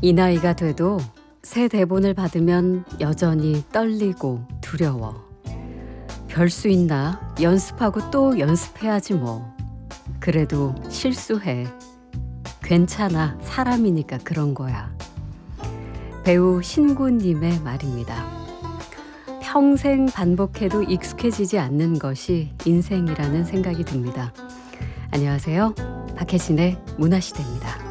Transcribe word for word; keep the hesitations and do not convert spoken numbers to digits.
이 나이가 돼도 새 대본을 받으면 여전히 떨리고 두려워. 별 수 있나? 연습하고 또 연습해야지 뭐. 그래도 실수해. 괜찮아. 사람이니까 그런 거야. 배우 신구님의 말입니다. 평생 반복해도 익숙해지지 않는 것이 인생이라는 생각이 듭니다. 안녕하세요. 박혜진의 문화시대입니다.